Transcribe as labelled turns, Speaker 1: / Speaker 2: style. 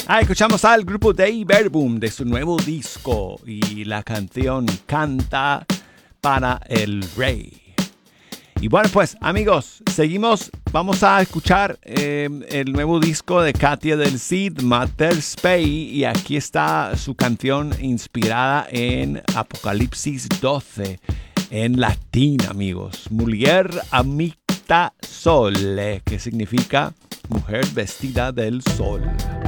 Speaker 1: Escuchamos al grupo Dei Verbum de su nuevo disco y la canción Canta para el Rey. Y bueno, pues amigos, seguimos. Vamos a escuchar el nuevo disco de Katia del Cid, Mater Spei, y aquí está su canción inspirada en Apocalipsis 12 en latín, amigos. Mulier amicta sole, que significa mujer vestida del sol.